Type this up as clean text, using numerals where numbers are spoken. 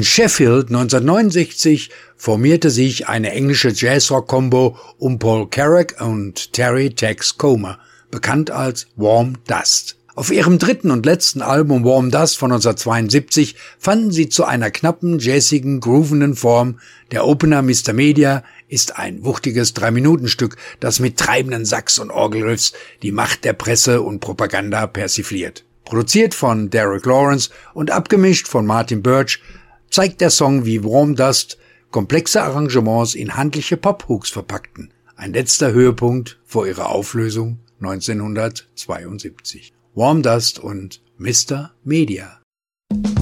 In Sheffield 1969 formierte sich eine englische Jazzrock-Combo um Paul Carrack und Terry Tex Comer, bekannt als Warm Dust. Auf ihrem dritten und letzten Album Warm Dust von 1972 fanden sie zu einer knappen, jazzigen, groovenden Form. Der Opener Mr. Media ist ein wuchtiges 3-Minuten-Stück, das mit treibenden Sax- und Orgelriffs die Macht der Presse und Propaganda persifliert. Produziert von Derek Lawrence und abgemischt von Martin Birch, zeigt der Song, wie Warm Dust komplexe Arrangements in handliche Pop-Hooks verpackten. Ein letzter Höhepunkt vor ihrer Auflösung 1972. Warm Dust und Mr. Media.